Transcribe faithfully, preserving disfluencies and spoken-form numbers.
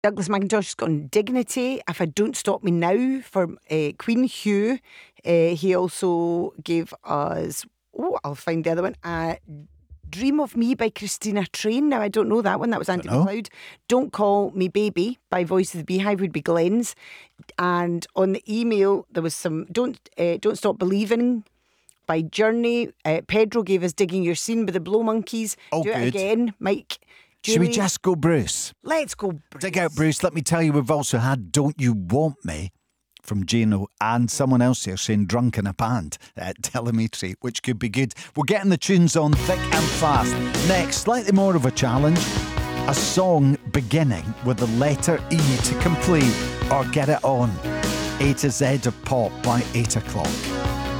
Douglas McIntosh has gone Dignity. If I Don't Stop Me Now for uh, Queen. Hugh. Uh, he also gave us, oh, I'll find the other one. Uh, Dream of Me by Christina Train. Now, I don't know that one. That was Andy McLeod. Don't Call Me Baby by Voice of the Beehive would be Glenn's. And on the email, there was some Don't uh, Don't Stop Believing by Journey. Uh, Pedro gave us Digging Your Scene by the Blow Monkeys. Oh, Do good. it again, Mike. Should we Julie. just go Bruce? Let's go Bruce. Dig out Bruce. Let me tell you, we've also had Don't You Want Me from Gino and someone else here saying Drunk in a Band at Telemetry, which could be good. We're getting the tunes on thick and fast. Next, slightly more of a challenge. A song beginning with the letter E to complete or get it on. A to Z of pop by eight o'clock.